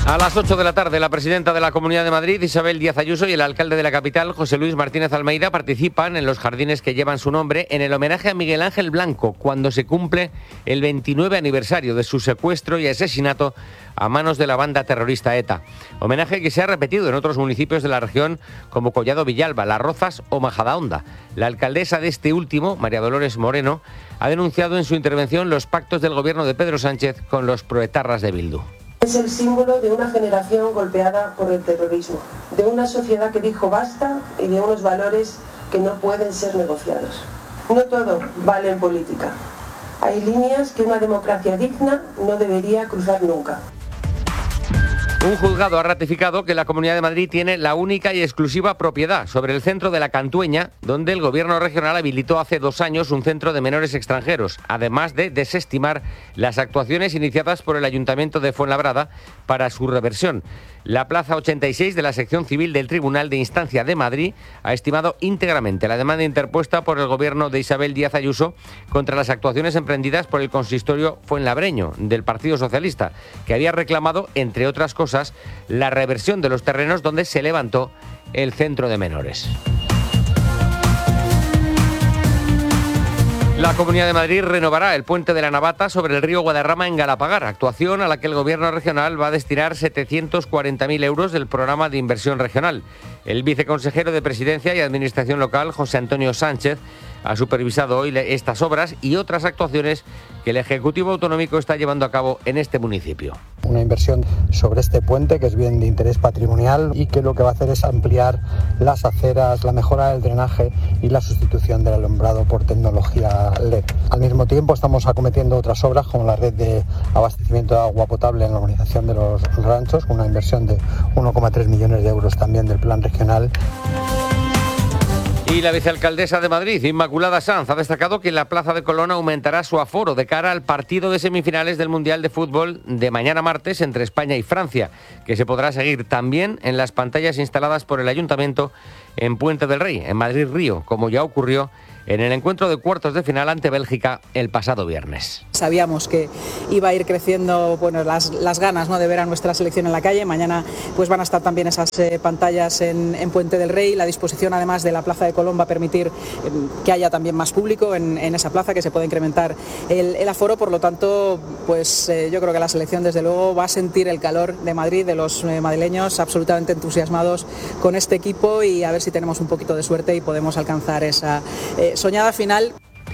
A las 8 de la tarde, la presidenta de la Comunidad de Madrid, Isabel Díaz Ayuso, y el alcalde de la capital, José Luis Martínez Almeida, participan en los jardines que llevan su nombre en el homenaje a Miguel Ángel Blanco, cuando se cumple el 29 aniversario de su secuestro y asesinato a manos de la banda terrorista ETA. Homenaje que se ha repetido en otros municipios de la región como Collado Villalba, Las Rozas o Majadahonda. La alcaldesa de este último, María Dolores Moreno, ha denunciado en su intervención los pactos del gobierno de Pedro Sánchez con los proetarras de Bildu. Es el símbolo de una generación golpeada por el terrorismo, de una sociedad que dijo basta y de unos valores que no pueden ser negociados. No todo vale en política. Hay líneas que una democracia digna no debería cruzar nunca. Un juzgado ha ratificado que la Comunidad de Madrid tiene la única y exclusiva propiedad sobre el centro de la Cantueña, donde el gobierno regional habilitó hace 2 años un centro de menores extranjeros, además de desestimar las actuaciones iniciadas por el Ayuntamiento de Fuenlabrada para su reversión. La Plaza 86 de la sección civil del Tribunal de Instancia de Madrid ha estimado íntegramente la demanda interpuesta por el gobierno de Isabel Díaz Ayuso contra las actuaciones emprendidas por el consistorio fuenlabreño del Partido Socialista, que había reclamado, entre otras cosas, la reversión de los terrenos donde se levantó el centro de menores. La Comunidad de Madrid renovará el puente de la Navata sobre el río Guadarrama en Galapagar, actuación a la que el gobierno regional va a destinar 740.000 euros del programa de inversión regional. El viceconsejero de Presidencia y Administración Local, José Antonio Sánchez, ha supervisado hoy estas obras y otras actuaciones que el Ejecutivo Autonómico está llevando a cabo en este municipio. Una inversión sobre este puente, que es bien de interés patrimonial y que lo que va a hacer es ampliar las aceras, la mejora del drenaje y la sustitución del alumbrado por tecnología LED. Al mismo tiempo estamos acometiendo otras obras como la red de abastecimiento de agua potable en la urbanización de los ranchos, con una inversión de 1,3 millones de euros también del plan regional. Y la vicealcaldesa de Madrid, Inmaculada Sanz, ha destacado que la Plaza de Colón aumentará su aforo de cara al partido de semifinales del Mundial de Fútbol de mañana martes entre España y Francia, que se podrá seguir también en las pantallas instaladas por el Ayuntamiento en Puente del Rey, en Madrid-Río, como ya ocurrió en el encuentro de cuartos de final ante Bélgica el pasado viernes. Sabíamos que iba a ir creciendo las ganas, ¿no?, de ver a nuestra selección en la calle. Mañana pues van a estar también esas pantallas en Puente del Rey. La disposición además de la Plaza de Colón va a permitir que haya también más público en esa plaza, que se pueda incrementar el aforo. Por lo tanto, pues yo creo que la selección desde luego va a sentir el calor de Madrid, de los madrileños absolutamente entusiasmados con este equipo, y a ver si tenemos un poquito de suerte y podemos alcanzar esa soñada final.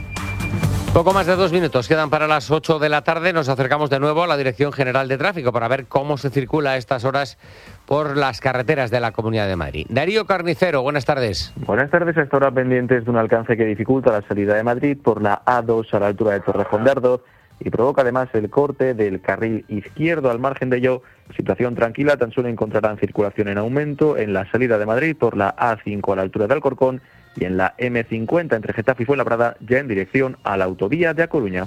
Poco más de 2 minutos quedan para las 8 de la tarde. Nos acercamos de nuevo a la Dirección General de Tráfico para ver cómo se circula a estas horas por las carreteras de la Comunidad de Madrid. Darío Carnicero, buenas tardes. Buenas tardes. A esta hora pendientes de un alcance que dificulta la salida de Madrid por la A2 a la altura de Torrejón de Ardoz y provoca además el corte del carril izquierdo. Al margen de ello, situación tranquila, tan solo encontrarán circulación en aumento en la salida de Madrid por la A5 a la altura de Alcorcón y en la M50 entre Getafe y Fuenlabrada, ya en dirección a la autovía de A Coruña.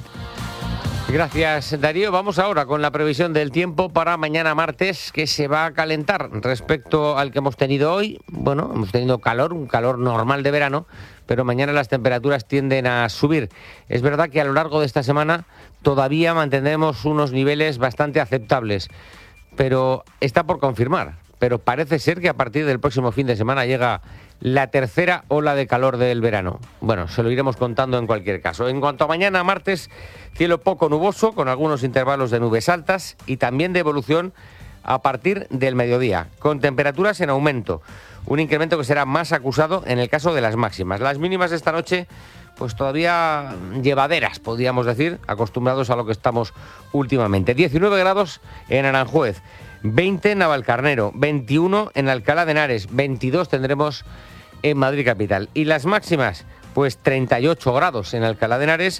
Gracias, Darío. Vamos ahora con la previsión del tiempo para mañana martes, que se va a calentar respecto al que hemos tenido hoy. Bueno, hemos tenido calor, un calor normal de verano, pero mañana las temperaturas tienden a subir. Es verdad que a lo largo de esta semana todavía mantendremos unos niveles bastante aceptables, pero está por confirmar. Pero parece ser que a partir del próximo fin de semana llega la tercera ola de calor del verano. Bueno, se lo iremos contando en cualquier caso. En cuanto a mañana martes, cielo poco nuboso, con algunos intervalos de nubes altas y también de evolución a partir del mediodía, con temperaturas en aumento. Un incremento que será más acusado en el caso de las máximas. Las mínimas esta noche, pues todavía llevaderas, podríamos decir, acostumbrados a lo que estamos últimamente. 19 grados en Aranjuez, 20 en Navalcarnero, 21 en Alcalá de Henares, 22 tendremos en Madrid capital. Y las máximas, pues 38 grados en Alcalá de Henares,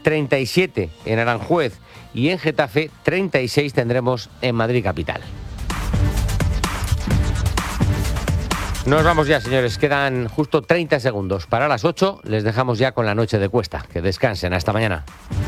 37 en Aranjuez y en Getafe, 36 tendremos en Madrid capital. Nos vamos ya, señores. Quedan justo 30 segundos para las 8. Les dejamos ya con la noche de Cuesta. Que descansen. Hasta mañana.